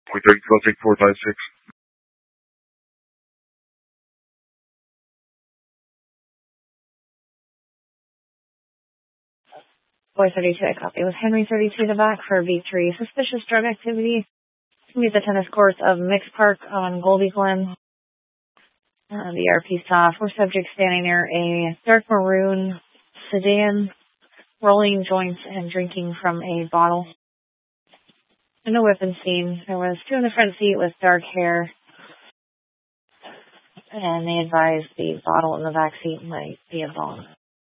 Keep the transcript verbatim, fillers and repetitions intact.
Point thirty, subject four five six. four thirty-two, I copy. With Henry thirty-two to back for V three. Suspicious drug activity. Meet the tennis courts of Mix Park on Goldie Glen. Uh, the R P saw four subjects standing near a dark maroon sedan, rolling joints and drinking from a bottle. No weapons seen. There was two in the front seat with dark hair, and they advised the bottle in the back seat might be a bomb.